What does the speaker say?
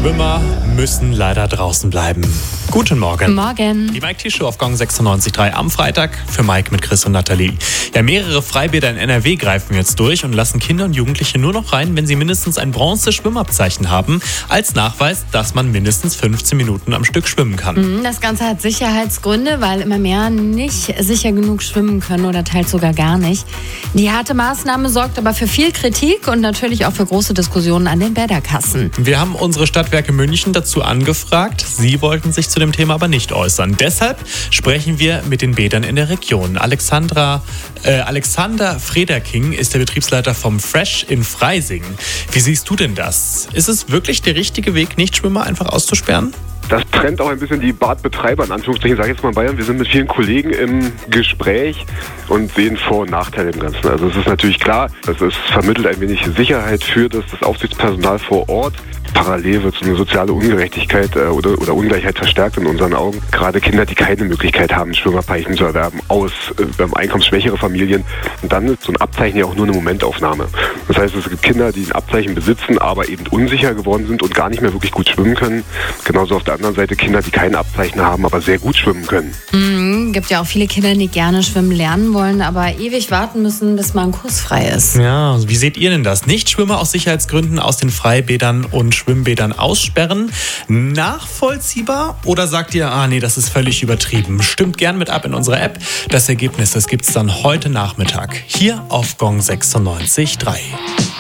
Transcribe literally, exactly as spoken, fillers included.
Schwimmer müssen leider draußen bleiben. Guten Morgen. Morgen. Die Mike T-Show auf Gong sechsundneunzig Komma drei am Freitag für Mike mit Chris und Nathalie. Ja, mehrere Freibäder in N R W greifen jetzt durch und lassen Kinder und Jugendliche nur noch rein, wenn sie mindestens ein Bronze-Schwimmabzeichen haben, als Nachweis, dass man mindestens fünfzehn Minuten am Stück schwimmen kann. Das Ganze hat Sicherheitsgründe, weil immer mehr nicht sicher genug schwimmen können oder teils sogar gar nicht. Die harte Maßnahme sorgt aber für viel Kritik und natürlich auch für große Diskussionen an den Bäderkassen. Wir haben unsere Stadtwerke München dazu angefragt. Sie wollten sich zu dem Thema aber nicht äußern. Deshalb sprechen wir mit den Bädern in der Region. Alexandra, äh, Alexander Frederking ist der Betriebsleiter vom Fresh in Freising. Wie siehst du denn das? Ist es wirklich der richtige Weg, Nichtschwimmer einfach auszusperren? Das trennt auch ein bisschen die Badbetreiber, in Anführungsstrichen, sage ich jetzt mal in Bayern. Wir sind mit vielen Kollegen im Gespräch und sehen Vor- und Nachteile im Ganzen. Also es ist natürlich klar, es ist, vermittelt ein wenig Sicherheit für das, das Aufsichtspersonal vor Ort. Parallel wird so eine soziale Ungerechtigkeit äh, oder, oder Ungleichheit verstärkt in unseren Augen. Gerade Kinder, die keine Möglichkeit haben, ein Schwimmerbeichen zu erwerben, aus äh, einkommensschwächere Familien. Und dann ist so ein Abzeichen ja auch nur eine Momentaufnahme. Das heißt, es gibt Kinder, die ein Abzeichen besitzen, aber eben unsicher geworden sind und gar nicht mehr wirklich gut schwimmen können. Genauso auf der anderen Seite Kinder, die kein Abzeichen haben, aber sehr gut schwimmen können. Mhm, gibt ja auch viele Kinder, die gerne schwimmen lernen wollen, aber ewig warten müssen, bis mal ein Kurs frei ist. Ja, wie seht ihr denn das? Nichtschwimmer aus Sicherheitsgründen aus den Freibädern und Schwimmbädern aussperren? Nachvollziehbar? Oder sagt ihr, ah nee, das ist völlig übertrieben? Stimmt gern mit ab in unserer App. Das Ergebnis, das gibt's dann heute Nachmittag hier auf Gong sechsundneunzig Komma drei.